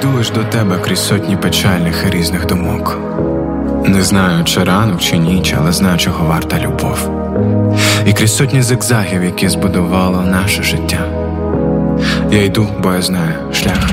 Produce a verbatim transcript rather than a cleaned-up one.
йду лиш до тебе крізь сотні печальних і різних думок. Не знаю, чи ранок, чи ніч, але знаю, чого варта любов. І крізь сотні зигзагів, які збудувало наше життя. Я йду, бо я знаю, шлях